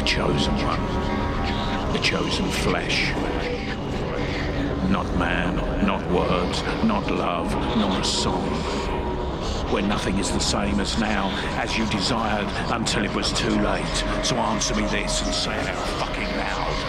chosen one, the chosen flesh. Not man, not words, not love, nor a song. Where nothing is the same as now, as you desired until it was too late. So answer me this and say it out fucking loud.